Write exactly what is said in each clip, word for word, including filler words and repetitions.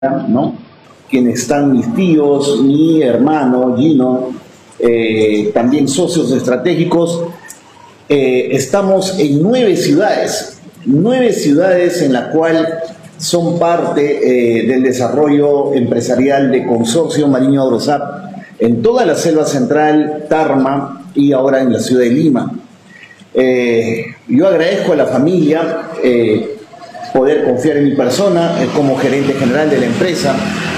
¿no? Quienes están mis tíos, mi hermano Gino, eh, también socios estratégicos. Eh, estamos en nueve ciudades, nueve ciudades en la cual son parte eh, del desarrollo empresarial de Consorcio Mariño Agrosap, en toda la selva central, Tarma y ahora en la ciudad de Lima. Eh, yo agradezco a la familia eh, poder confiar en mi persona eh, como gerente general de la empresa,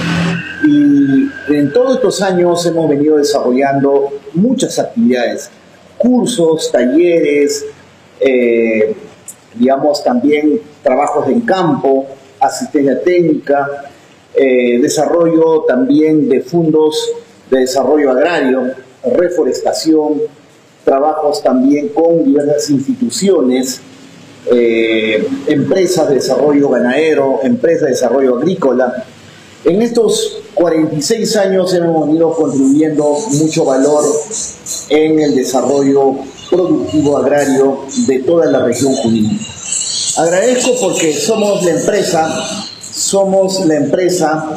y en todos estos años hemos venido desarrollando muchas actividades, cursos, talleres, eh, digamos también trabajos en campo, asistencia técnica, eh, desarrollo también de fondos de desarrollo agrario, reforestación, trabajos también con diversas instituciones, eh, empresas de desarrollo ganadero, empresas de desarrollo agrícola. En estos cuarenta y seis años hemos venido contribuyendo mucho valor en el desarrollo productivo agrario de toda la región Junín. Agradezco porque somos la empresa, somos la empresa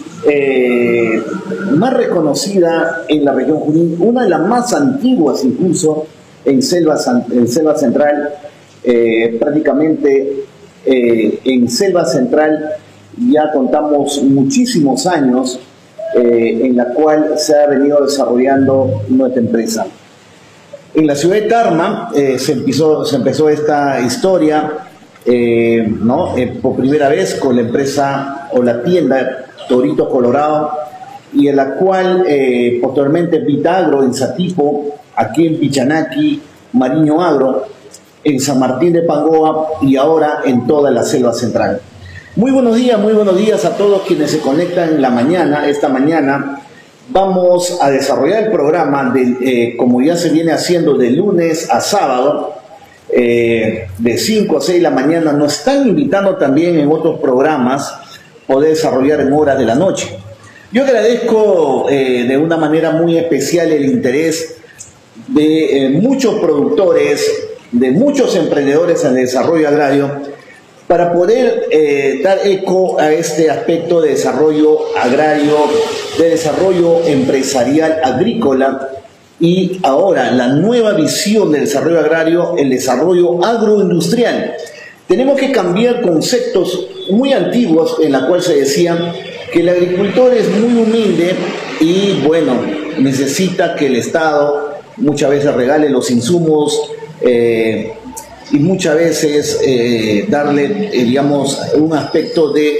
eh, más reconocida en la región Junín, una de las más antiguas incluso en Selva, en Selva Central, eh, prácticamente eh, en Selva Central ya contamos muchísimos años eh, en la cual se ha venido desarrollando nuestra empresa. En la ciudad de Tarma eh, se, empezó, se empezó esta historia eh, ¿no? eh, por primera vez con la empresa o la tienda Torito Colorado, y en la cual eh, posteriormente Vitagro en Satipo, aquí en Pichanaki, Mariño Agro, en San Martín de Pangoa y ahora en toda la selva central. Muy buenos días, muy buenos días a todos quienes se conectan en la mañana. Esta mañana vamos a desarrollar el programa, de, eh, como ya se viene haciendo de lunes a sábado, eh, de cinco a seis de la mañana. Nos están invitando también en otros programas poder desarrollar en horas de la noche. Yo agradezco eh, de una manera muy especial el interés de eh, muchos productores, de muchos emprendedores en el desarrollo agrario, para poder eh, dar eco a este aspecto de desarrollo agrario, de desarrollo empresarial agrícola, y ahora la nueva visión del desarrollo agrario, el desarrollo agroindustrial. Tenemos que cambiar conceptos muy antiguos en la cual se decía que el agricultor es muy humilde y, bueno, necesita que el Estado muchas veces regale los insumos, eh, y muchas veces eh, darle, eh, digamos, un aspecto de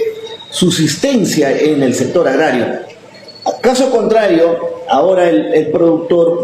subsistencia en el sector agrario. Caso contrario, ahora el, el productor